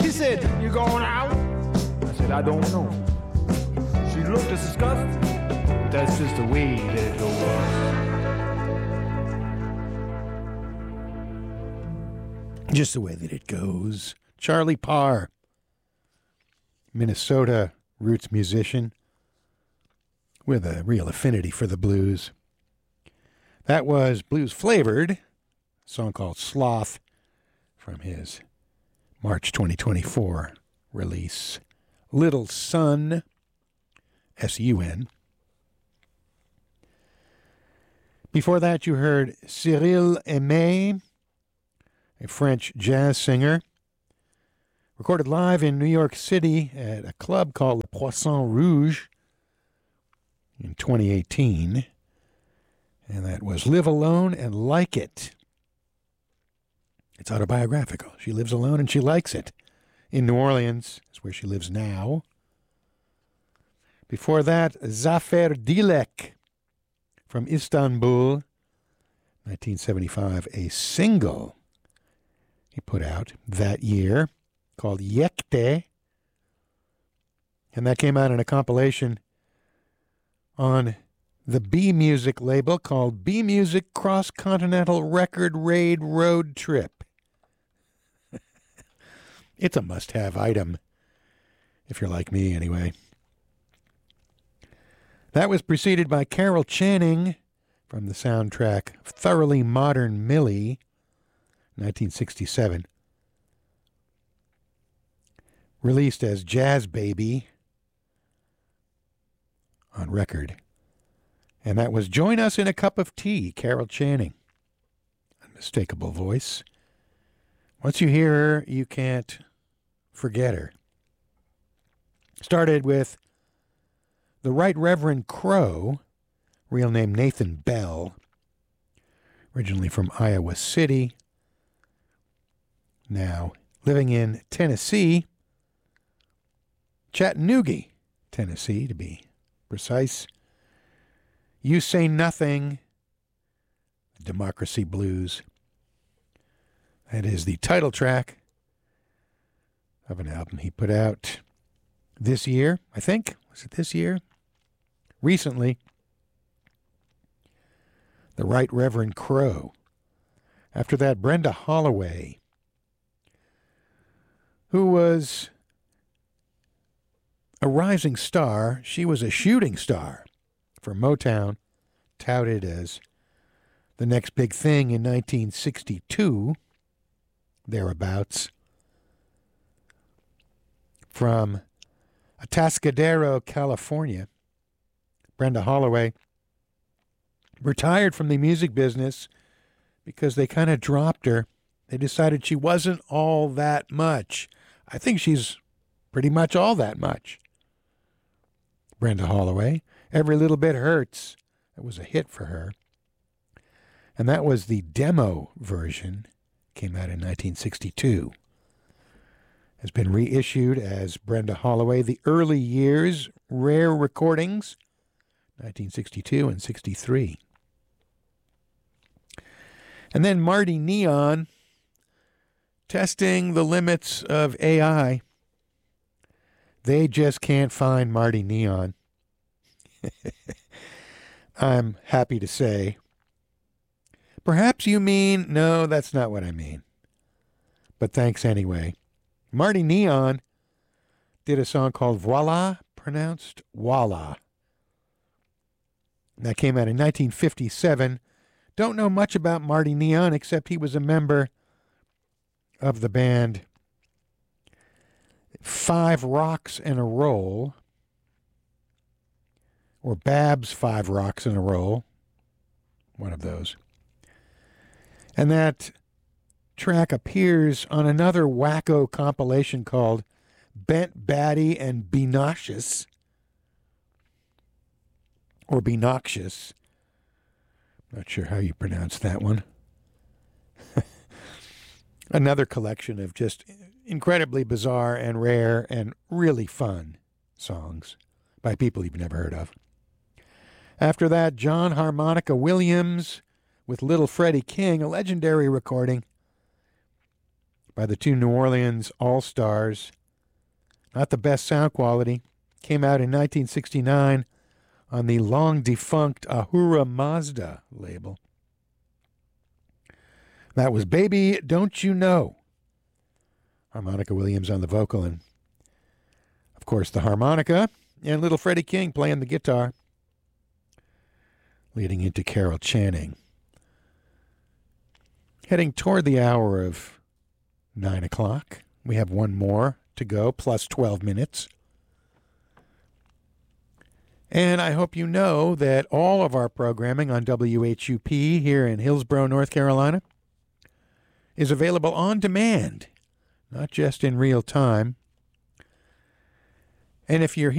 She said, "You going out?" I said, "I don't know." She looked disgusted, but that's just the way that it goes. Just the way that it goes. Charlie Parr, Minnesota roots musician with a real affinity for the blues. That was blues flavored, a song called Sloth from his March 2024 release, Little Sun, S-U-N. Before that, you heard Cyril Aimé, a French jazz singer, recorded live in New York City at a club called Le Poisson Rouge in 2018. And that was Live Alone and Like It. It's autobiographical. She lives alone and she likes it. In New Orleans is where she lives now. Before that, Zafer Dilek from Istanbul, 1975, a single he put out that year called Yekte. And that came out in a compilation on the B Music label called B Music Cross Continental Record Raid Road Trip. It's a must-have item, if you're like me anyway. That was preceded by Carol Channing from the soundtrack Thoroughly Modern Millie, 1967. Released as Jazz Baby on record. And that was Join Us in a Cup of Tea, Carol Channing. Unmistakable voice. Once you hear her, you can't forget her. Started with the Right Reverend Crow, real name Nathan Bell, originally from Iowa City, now living in Tennessee, Chattanooga, Tennessee to be precise. You Say Nothing, Democracy Blues. That is the title track of an album he put out this year, I think. Was it this year? Recently. The Right Reverend Crow. After that, Brenda Holloway, who was a rising star. She was a shooting star for Motown, touted as the next big thing in 1962, thereabouts. From Atascadero, California, Brenda Holloway retired from the music business because they kind of dropped her. They decided she wasn't all that much. I think she's pretty much all that much. Brenda Holloway, Every Little Bit Hurts. That was a hit for her. And that was the demo version. Came out in 1962. Has been reissued as Brenda Holloway, The Early Years, Rare Recordings, 1962 and 63. And then Marty Neon, testing the limits of AI. They just can't find Marty Neon. I'm happy to say. Perhaps you mean, no, that's not what I mean. But thanks anyway. Marty Neon did a song called Voila, pronounced Voila. That came out in 1957. Don't know much about Marty Neon except he was a member of the band Five Rocks and a Roll, or Babs 5 Rocks in a Roll, one of those. And that track appears on another wacko compilation called Bent Batty and Beenoxious, or Beenoxious. Not sure how you pronounce that one. Another collection of just incredibly bizarre and rare and really fun songs by people you've never heard of. After that, John Harmonica Williams with Little Freddie King, a legendary recording by the two New Orleans All-Stars. Not the best sound quality. Came out in 1969 on the long-defunct Ahura Mazda label. That was Baby Don't You Know. Harmonica Williams on the vocal and, of course, the harmonica, and little Freddie King playing the guitar, leading into Carol Channing. Heading toward the hour of 9 o'clock. We have one more to go, plus 12 minutes. And I hope you know that all of our programming on WHUP here in Hillsborough, North Carolina, is available on demand, not just in real time. And if you're